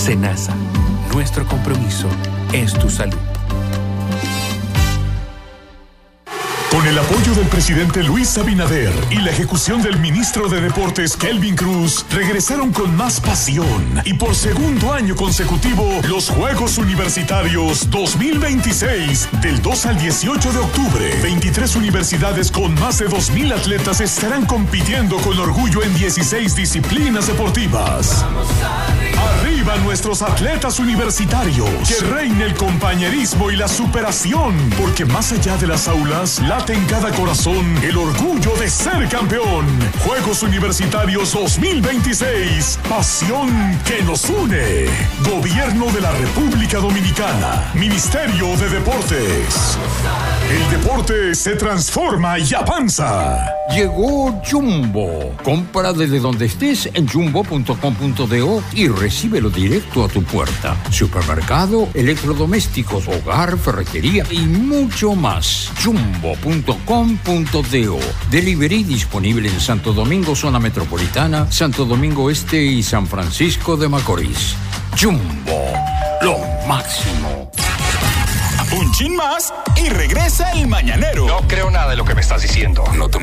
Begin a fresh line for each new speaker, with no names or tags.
SENASA. Nuestro compromiso es tu salud.
Con el apoyo del presidente Luis Abinader y la ejecución del ministro de Deportes Kelvin Cruz, regresaron con más pasión y por segundo año consecutivo los Juegos Universitarios 2026. Del 2 al 18 de octubre, 23 universidades con más de 2,000 atletas estarán compitiendo con orgullo en 16 disciplinas deportivas. ¡Arriba nuestros atletas universitarios! Que reine el compañerismo y la superación, porque más allá de las aulas, late en cada corazón el orgullo de ser campeón. Juegos Universitarios 2026. Pasión que nos une. Gobierno de la República Dominicana. Ministerio de Deportes. El deporte se transforma y avanza.
Llegó Jumbo. Compra desde donde estés en jumbo.com.do y recíbelo directo a tu puerta. Supermercado, electrodomésticos, hogar, ferretería y mucho más. Jumbo.com.do. Delivery disponible en Santo Domingo, zona metropolitana, Santo Domingo Este y San Francisco de Macorís. Jumbo, lo máximo.
Un chin más y regresa el mañanero.
No creo nada de lo que me estás diciendo.
No te